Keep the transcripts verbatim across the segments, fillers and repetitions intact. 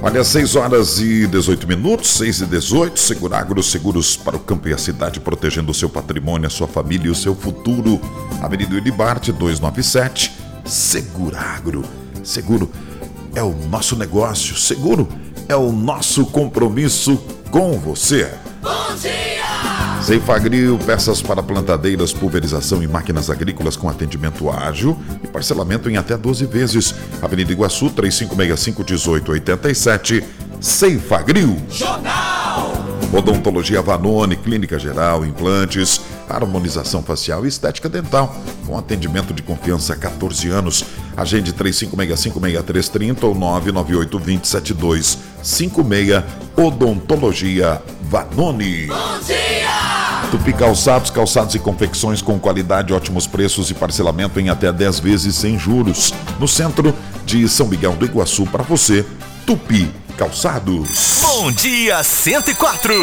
Olha, seis horas e dezoito minutos, seis e dezoito, Seguragro, seguros para o campo e a cidade, protegendo o seu patrimônio, a sua família e o seu futuro. Avenida Ilibarte, duzentos e noventa e sete, Seguragro. Seguro é o nosso negócio, seguro é o nosso compromisso com você. Bom dia! Ceifagrio, peças para plantadeiras, pulverização e máquinas agrícolas com atendimento ágil e parcelamento em até doze vezes. Avenida Iguaçu, três cinco seis cinco, um oito oito sete, Ceifagrio. Jornal! Odontologia Vanoni, clínica geral, implantes, harmonização facial e estética dental, com atendimento de confiança há catorze anos. Agende três cinco seis cinco, seis três três zero ou nove nove oito dois zero sete dois cinco seis. Odontologia Vanoni. Bom dia! Tupi Calçados, calçados e confecções com qualidade, ótimos preços e parcelamento em até dez vezes sem juros. No centro de São Miguel do Iguaçu, para você, Tupi Calçados. Bom dia, cento e quatro.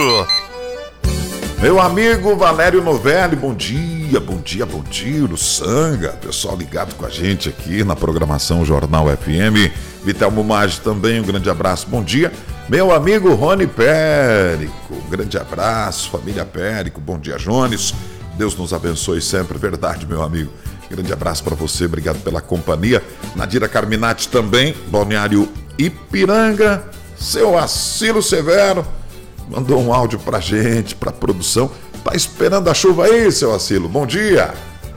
Meu amigo Valério Novelli, bom dia, bom dia, bom dia, Uruçanga, pessoal ligado com a gente aqui na programação Jornal F M, Vitelmo Maggi também, um grande abraço, bom dia. Meu amigo Rony Périco, um grande abraço, família Périco, bom dia, Jones, Deus nos abençoe sempre, verdade, meu amigo. Grande abraço para você, obrigado pela companhia. Nadira Carminati também, Balneário Ipiranga, seu Acilo Severo, mandou um áudio pra gente, pra produção. Tá esperando a chuva aí, seu Acilo, bom dia.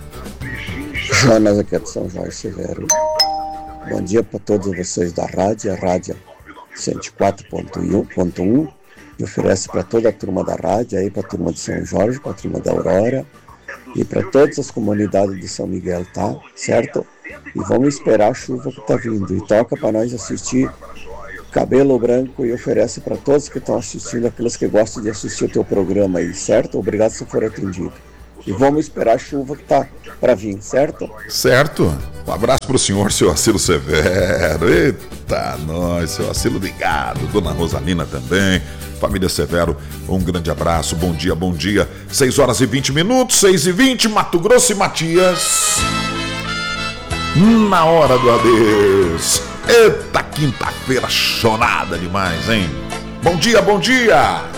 Jonas aqui é de São Jorge Severo. Bom dia para todos vocês da rádio, a rádio cento e quatro ponto um, que oferece para toda a turma da rádio, aí para a turma de São Jorge, para a turma da Aurora e para todas as comunidades de São Miguel, tá? Certo? E vamos esperar a chuva que tá vindo. E toca para nós assistir Cabelo Branco e oferece para todos que estão assistindo, aqueles que gostam de assistir o teu programa aí, certo? Obrigado se for atendido. E vamos esperar a chuva que tá para vir, certo? Certo. Um abraço pro senhor, seu Acilo Severo. Eita, nós, seu Acilo ligado. Dona Rosalina também. Família Severo, um grande abraço. Bom dia, bom dia. seis horas e vinte minutos, seis e vinte, Mato Grosso e Matias. Na hora do adeus. Eita, quinta-feira chonada demais, hein? Bom dia, bom dia.